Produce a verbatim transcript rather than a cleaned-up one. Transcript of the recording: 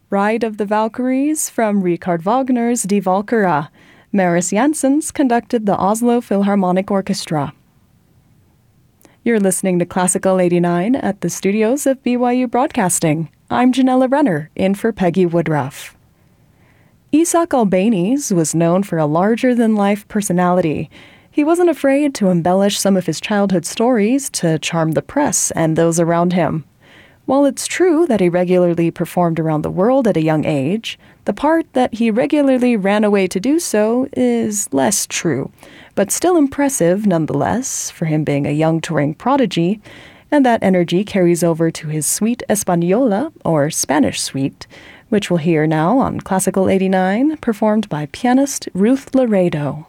Ride of the Valkyries from Richard Wagner's Die Walküre. Maris Janssens conducted the Oslo Philharmonic Orchestra. You're listening to Classical eighty-nine at the studios of B Y U Broadcasting. I'm Janella Renner, in for Peggy Woodruff. Isaac Albéniz was known for a larger-than-life personality. He wasn't afraid to embellish some of his childhood stories to charm the press and those around him. While it's true that he regularly performed around the world at a young age, the part that he regularly ran away to do so is less true, but still impressive nonetheless for him being a young touring prodigy, and that energy carries over to his Suite Española, or Spanish Suite, which we'll hear now on Classical eighty-nine, performed by pianist Ruth Laredo.